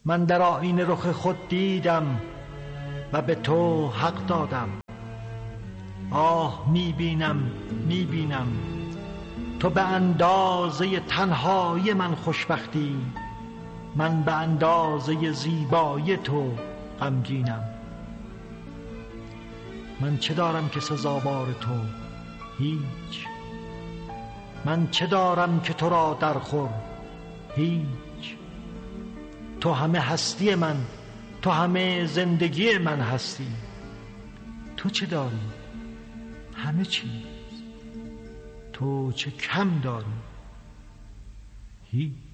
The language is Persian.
من در آیینه رخ خود دیدم و به تو حق دادم. میبینم تو به اندازه تنهایی من خوشبختی، من به اندازه زیبایی تو غمگینم. من چه دارم که سزاوار تو؟ هیچ. من چه دارم که تو را در خور؟ هیچ. تو همه هستی من، تو همه زندگی من هستی. تو چه داری؟ همه چیز. تو چه کم داری؟ هیچ.